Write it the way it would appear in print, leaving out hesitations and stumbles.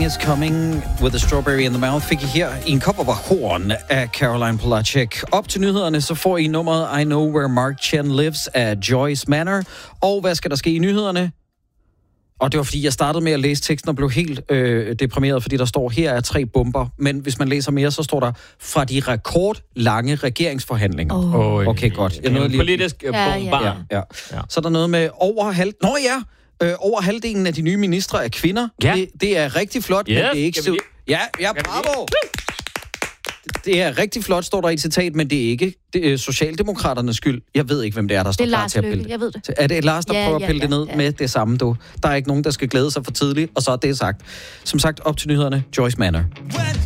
Spring is coming with a strawberry in the mouth fik I her i en kop over horn af Caroline Polachek. Op til nyhederne, så får I nummeret I Know Where Mark Chen Lives af Joyce Manor. Og hvad skal der ske i nyhederne? Og det var, fordi jeg startede med at læse teksten og blev helt deprimeret, fordi der står, her er 3 bomber. Men hvis man læser mere, så står der, fra de rekordlange regeringsforhandlinger. Okay, godt. Politisk bomber. Ja. Så er der noget med over halvdelen af de nye ministre er kvinder. Ja. Det er rigtig flot, men det er ikke... bravo! Det er rigtig flot, står der i et citat, men det er ikke Socialdemokraternes skyld. Jeg ved ikke, hvem det er, der står klar til at pille det. Jeg ved det. Er det Lars, der prøver at pille det ned med det samme, du? Der er ikke nogen, der skal glæde sig for tidligt, og så er det sagt. Som sagt, op til nyhederne, Joyce Manor.